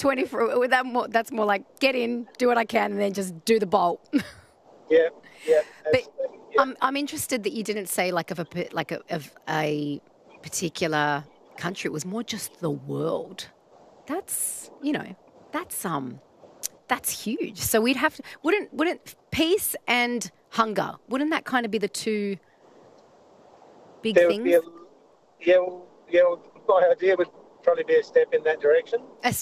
24. That's more like get in, do what I can, and then just do the bolt. Yeah, But absolutely. Yeah. I'm interested that you didn't say of a particular country. It was more just the world. That's that's huge. So we'd have to, wouldn't peace and hunger, wouldn't that kind of be the two big There would things? be my idea would probably be a step in that direction.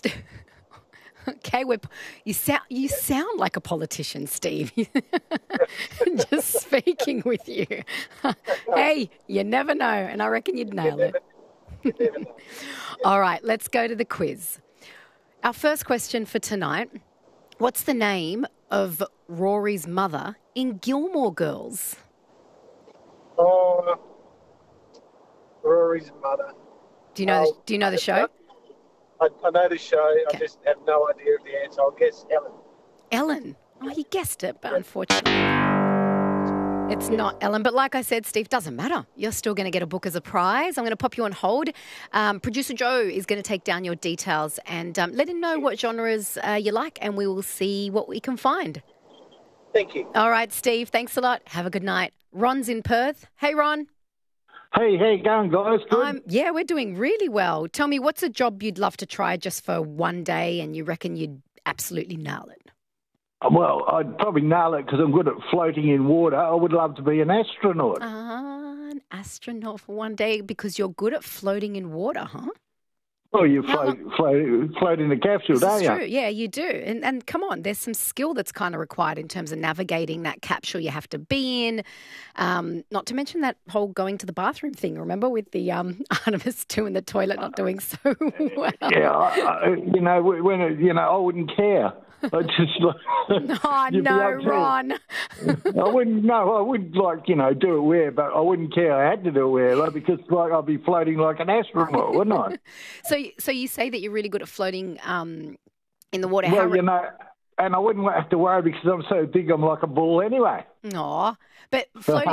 Okay, you sound like a politician, Steve. Just speaking with you. Hey, you never know, and I reckon you'd nail it. You never know. All right, let's go to the quiz. Our first question for tonight. What's the name of Rory's mother in Gilmore Girls? Oh, Rory's mother. Do you know the show? I know the show. Okay. I just have no idea of the answer. I'll guess Ellen. Ellen. Oh, you guessed it, but unfortunately it's not Ellen. But like I said, Steve, doesn't matter. You're still going to get a book as a prize. I'm going to pop you on hold. Producer Joe is going to take down your details and let him know what genres you like, and we will see what we can find. Thank you. All right, Steve, thanks a lot. Have a good night. Ron's in Perth. Hey, Ron. Hey, how you going, guys? Good? Yeah, we're doing really well. Tell me, what's a job you'd love to try just for one day and you reckon you'd absolutely nail it? Well, I'd probably nail it because I'm good at floating in water. I would love to be an astronaut. An astronaut for one day because you're good at floating in water, huh? Well, you float in the capsule, This don't is you? true. Yeah, you do. And come on, there's some skill that's kind of required in terms of navigating that capsule you have to be in. Not to mention that whole going to the bathroom thing, remember, with the Artemis 2 in the toilet not doing so well. Yeah, I wouldn't care. I just Oh, no, Ron. I wouldn't do it where, but I wouldn't care I had to do it where, because I'd be floating like an astronaut, wouldn't I? So you say that you're really good at floating in the water. Well, and I wouldn't have to worry because I'm so big, I'm like a ball anyway. Aw, but floating.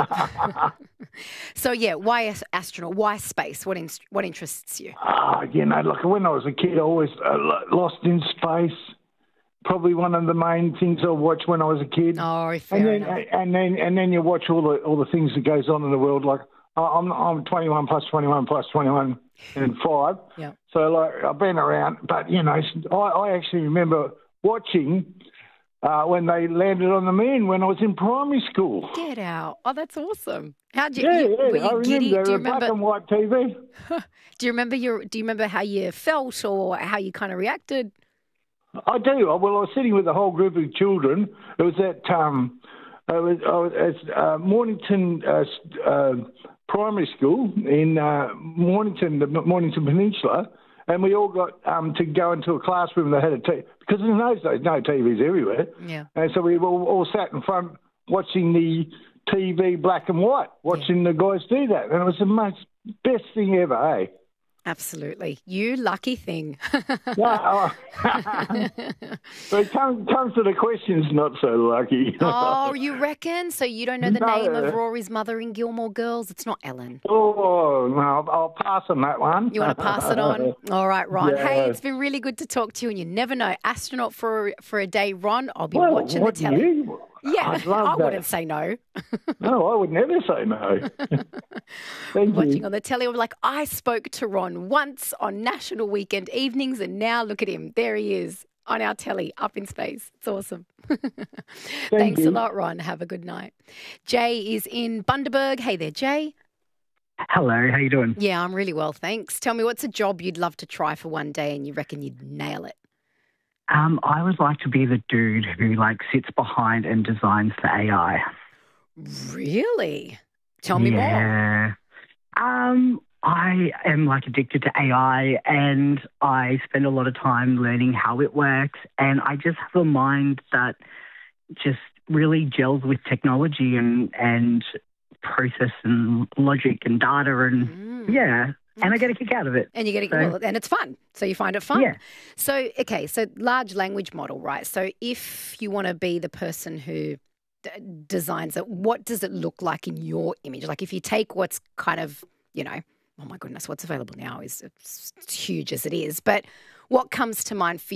So yeah, why astronaut? Why space? What interests you? Like when I was a kid, I always lost in space. Probably one of the main things I watched when I was a kid. Oh, fair enough. And then you watch all the things that goes on in the world. Like I'm 21 plus 21 plus 21 and 5. Yeah. So like I've been around, but I actually remember watching when they landed on the moon when I was in primary school. Get out! Oh, that's awesome. How'd you? Yeah, Were you I giddy? remember. Do you Black remember? and white TV. Do you remember how you felt or how you kind of reacted? I do. Well, I was sitting with a whole group of children. It was at I was at Mornington Primary School in Mornington, the Mornington Peninsula, and we all got to go into a classroom that had a TV, because in those days, no TVs everywhere. Yeah. And so we all sat in front watching the TV black and white, watching the guys do that. And it was the best thing ever, eh? Absolutely. You lucky thing. Yeah, but it comes to the questions, not so lucky. Oh, you reckon? So you don't know the name No. of Rory's mother in Gilmore Girls? It's not Ellen. Oh, no, I'll pass on that one. You want to pass it on? All right, Ron. Yeah. Hey, it's been really good to talk to you, and you never know. Astronaut for a day, Ron. I'll be Well, watching the what do telly. you? Yeah, I'd love I that. wouldn't say no. No, I would never say no. Thank Watching you. on the telly, I'm like, I spoke to Ron once on national weekend evenings, and now look at him. There he is on our telly, up in space. It's awesome. Thanks a you. lot, Ron. Have a good night. Jay is in Bundaberg. Hey there, Jay. Hello, how you doing? Yeah, I'm really well, thanks. Tell me, what's a job you'd love to try for one day and you reckon you'd nail it? I would like to be the dude who sits behind and designs the AI. Really? Tell me more. Yeah. I am addicted to AI, and I spend a lot of time learning how it works, and I just have a mind that just really gels with technology and process and logic and data and yeah. And I get a kick out of it. And you get and it's fun. So you find it fun. Yeah. So, okay, so large language model, right? So if you want to be the person who designs it, what does it look like in your image? Like if you take what's kind of, oh my goodness, what's available now is it's huge as it is. But what comes to mind for